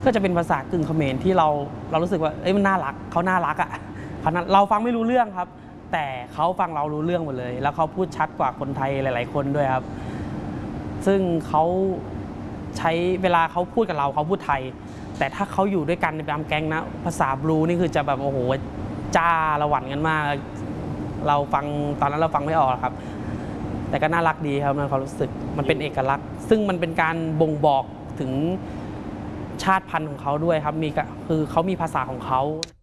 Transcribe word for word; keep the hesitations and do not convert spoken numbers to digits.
ก็จะเป็นภาษากึ่งเขมรที่เราเรารู้สึกว่าเอ้ยมันน่ารักเขาน่ารักอ่ะเราฟังไม่รู้เรื่องครับแต่เขาฟังเรารู้เรื่องหมดเลยแล้วเขาพูดชัดกว่าคนไทยหลายๆคนด้วยครับซึ่งเขาใช้เวลาเขาพูดกับเราเขาพูดไทยแต่ถ้าเขาอยู่ด้วยกันในตามแก๊งนะภาษาบลูนี่คือจะแบบโอ้โหจ้าระหวั่นกันมากเราฟังตอนนั้นเราฟังไม่ออกครับแต่ก็น่ารักดีครับในความรู้สึกมันเป็นเอกลักษณ์ซึ่งมันเป็นการบ่งบอกถึงชาติพันธุ์ของเขาด้วยครับมีคือเขามีภาษาของเขา